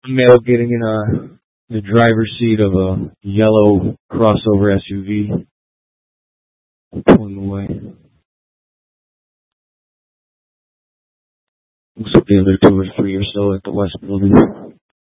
A male getting in the driver's seat of a yellow crossover SUV, pulling away. Looks like the other two or three or so at the West Building.